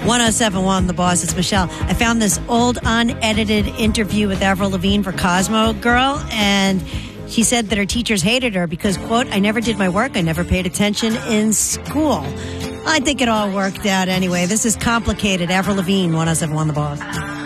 1071 The Boss. It's Michelle. I found this old unedited interview with Avril Lavigne for Cosmo Girl, and she said that her teachers hated her because, quote, I never did my work. I never paid attention in school. I think it all worked out anyway. This is Complicated. Avril Lavigne, 1071 The Boss.